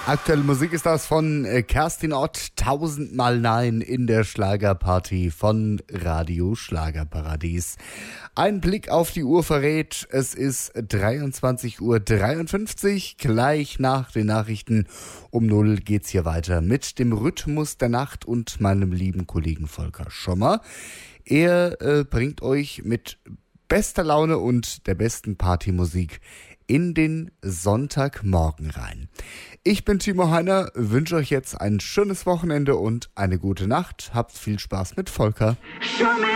Aktuelle Musik ist das von Kerstin Ott, 1000-mal Nein in der Schlagerparty von Radio Schlagerparadies. Ein Blick auf die Uhr verrät, es ist 23:53 Uhr. Gleich nach den Nachrichten um 0 geht's hier weiter mit dem Rhythmus der Nacht und meinem lieben Kollegen Volker Schommer. Er bringt euch mit bester Laune und der besten Partymusik in den Sonntagmorgen rein. Ich bin Timo Heiner, wünsche euch jetzt ein schönes Wochenende und eine gute Nacht. Habt viel Spaß mit Volker.